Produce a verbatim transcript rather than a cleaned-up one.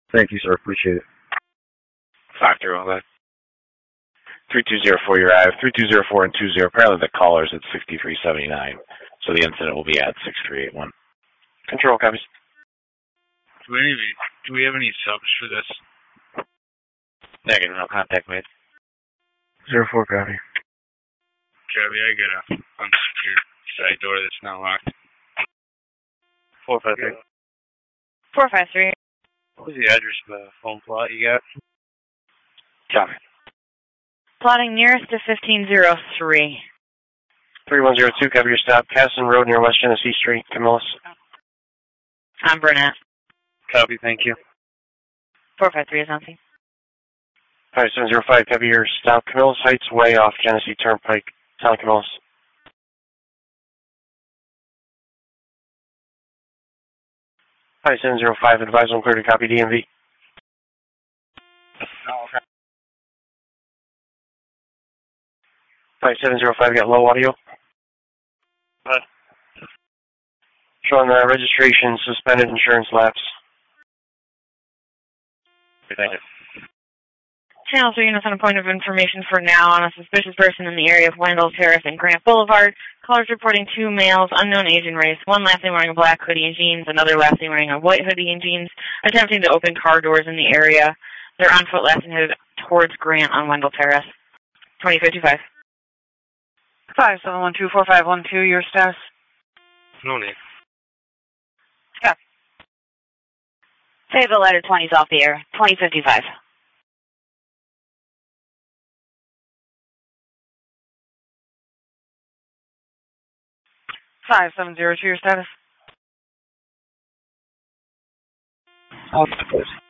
Thank you, sir. Appreciate it. Factor all that. three two zero four, you're out. three two zero four and two zero. Apparently the caller's at sixty-three seventy-nine, so the incident will be at six three eight one. Control copies. Do we, any, do we have any subs for this? Negative, no contact made. Zero four, copy. Copy, I got a unsecured side door that's not locked. Four five three. Four five three. What was the address of the phone plot you got? Copy. Plotting nearest to fifteen oh three. three one zero two, cover your stop. Casson Road near West Genesee Street, Camillus. I'm Burnett. Copy, thank you. four five three is on scene. five seven zero five, cover your stop. Camillus Heights, way off Genesee Turnpike, Town Camillus. five seven zero five, advise on clear to copy D M V. Oh, okay. five seven zero five, got low audio. What? Showing uh, registration, suspended insurance lapse. Thank you. Channel three units on a point of information for now on a suspicious person in the area of Wendell Terrace and Grant Boulevard. Callers reporting two males, unknown age and race. One lastly wearing a black hoodie and jeans, another lastly wearing a white hoodie and jeans, attempting to open car doors in the area. They're on foot last and headed towards Grant on Wendell Terrace. twenty fifty-five. five seven one two four five one two, your status? No need. Yeah. Say the letter twenty's off the air. twenty fifty-five. five seven zero two, your status? Off the